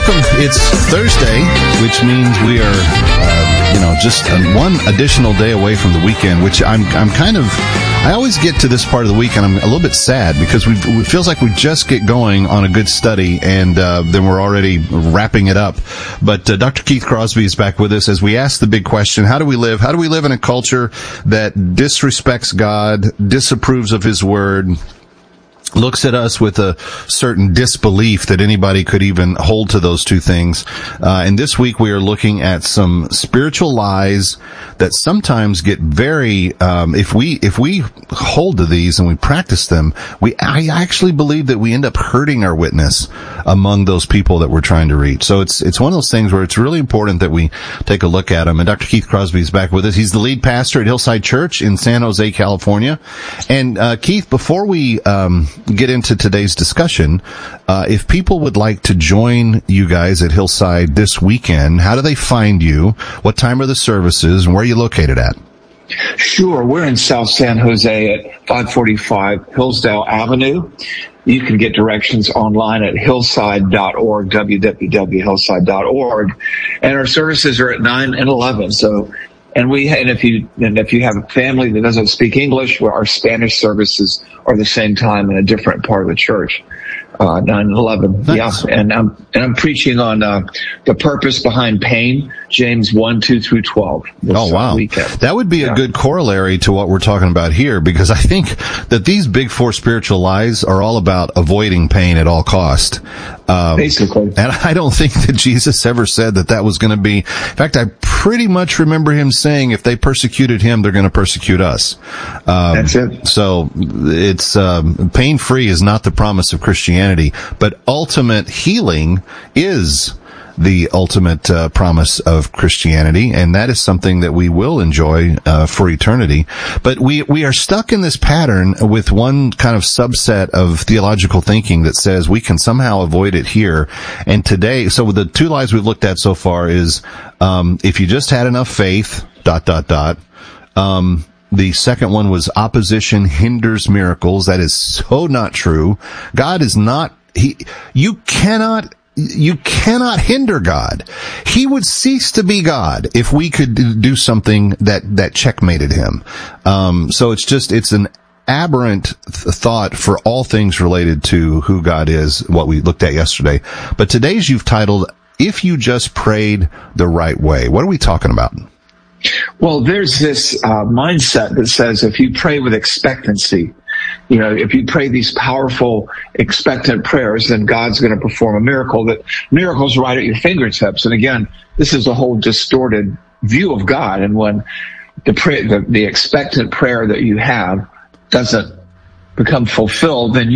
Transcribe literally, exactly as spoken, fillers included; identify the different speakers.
Speaker 1: welcome. It's Thursday, which means we are, uh, you know, just one additional day away from the weekend, which I'm, I'm kind of, I always get to this part of the week and I'm a little bit sad because we it feels like we just get going on a good study and uh, then we're already wrapping it up. But uh, Doctor Keith Crosby is back with us as we ask the big question, how do we live? How do we live in a culture that disrespects God, disapproves of His Word, looks at us with a certain disbelief that anybody could even hold to those two things. Uh, and this week we are looking at some spiritual lies that sometimes get very, um, if we, if we hold to these and we practice them, we, I actually believe that we end up hurting our witness among those people that we're trying to reach. So it's, it's one of those things where it's really important that we take a look at them. And Doctor Keith Crosby is back with us. He's the lead pastor at Hillside Church in San Jose, California. And, uh, Keith, before we, um, get into today's discussion, uh, if people would like to join you guys at Hillside this weekend, how do they find you? What time are the services and where are you located at?
Speaker 2: Sure. We're in South San Jose at five forty-five Hillsdale Avenue. You can get directions online at hillside dot org, w w w dot hillside dot org. And our services are at nine and eleven. So, and we, and if you, and if you have a family that doesn't speak English, well, our Spanish services are the same time in a different part of the church. Uh, nine and eleven.
Speaker 1: Nice.
Speaker 2: Yeah. And I'm, and I'm preaching on, uh, the purpose behind pain, James one, two through twelve. This,
Speaker 1: oh, wow.
Speaker 2: Uh, weekend.
Speaker 1: That would be yeah. a good corollary to what we're talking about here, because I think that these big four spiritual lies are all about avoiding pain at all cost. Um,
Speaker 2: Basically.
Speaker 1: And I don't think that Jesus ever said that that was going to be, in fact, I pretty much remember him saying if they persecuted him, they're going to persecute us. Um,
Speaker 2: That's it.
Speaker 1: So it's, um, pain-free is not the promise of Christianity, but ultimate healing is the ultimate uh, promise of Christianity, and that is something that we will enjoy uh, for eternity. But we we are stuck in this pattern with one kind of subset of theological thinking that says we can somehow avoid it here. And today, so the two lies we've looked at so far is um, if you just had enough faith, dot, dot, dot. Um, the second one was opposition hinders miracles. That is so not true. God is not, he, you cannot You cannot hinder God. He would cease to be God if we could do something that, that checkmated him. Um, so it's just, it's an aberrant th- thought for all things related to who God is, what we looked at yesterday. But today's you've titled, If You Just Prayed the Right Way. What are we talking about?
Speaker 2: Well, there's this uh, mindset that says if you pray with expectancy, you know, if you pray these powerful, expectant prayers, then God's going to perform a miracle, that miracle's right at your fingertips. And again, this is a whole distorted view of God. And when the pray, the, the expectant prayer that you have doesn't become fulfilled, then you